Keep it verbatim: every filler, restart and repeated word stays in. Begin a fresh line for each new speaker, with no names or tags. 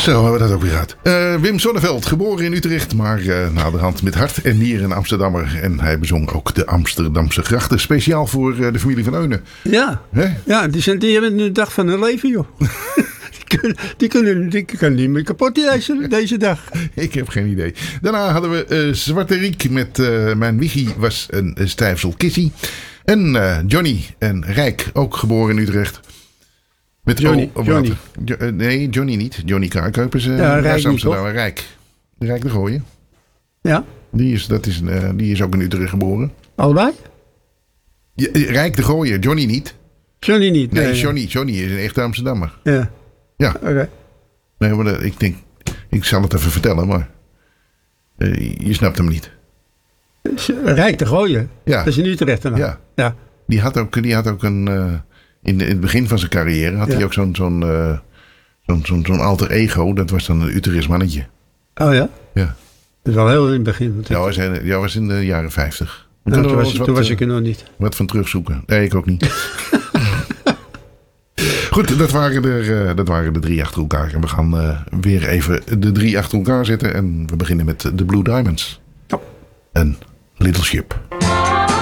Zo hebben we dat ook weer gehad. Uh, Wim Sonneveld, geboren in Utrecht, maar uh, naderhand met hart en nieren een Amsterdammer. En hij bezong ook de Amsterdamse grachten, speciaal voor uh, de familie van Eunen.
Ja, ja die, zijn, die hebben de dag van hun leven, joh. die, kunnen, die, kunnen, die kunnen niet meer kapot deze, deze dag.
Ik heb geen idee. Daarna hadden we uh, Zwarte Riek met uh, Mijn Wiggy was een stijfsel kissie. En uh, Johnny en Rijk, ook geboren in Utrecht. Met
Johnny.
O,
Johnny.
Jo, uh, nee, Johnny niet. Johnny Kaarkuip is uh,
ja, Rijk
Amsterdam. Rijk. Rijk de Gooien.
Ja.
Die is, dat is, uh, die is ook in Utrecht geboren.
Allebei?
Ja, Rijk de Gooien. Johnny niet.
Johnny niet.
Nee,
nee
Johnny. Johnny is een echte Amsterdammer.
Ja.
Ja.
Oké. Okay.
Nee, maar uh, ik denk... Ik zal het even vertellen, maar... Uh, je snapt hem niet.
Rijk de Gooien.
Ja.
Dat is in Utrecht.
Ja.
Ja.
Die had ook, die had ook een... Uh, in, de, in het begin van zijn carrière had ja. hij ook zo'n zo'n, uh, zo'n, zo'n, zo'n alter ego. Dat was dan een Utrechts mannetje.
Oh ja?
Ja.
Dat is wel heel in het begin.
Ja, was, ja, was in de jaren vijftig.
Nou, toen was, wat, toen was ik er nog niet.
Wat van terugzoeken. Nee, ik ook niet. Goed, dat waren, er, uh, dat waren de drie achter elkaar. En we gaan uh, weer even de drie achter elkaar zetten. En we beginnen met de Blue Diamonds.
Oh.
En Little Ship.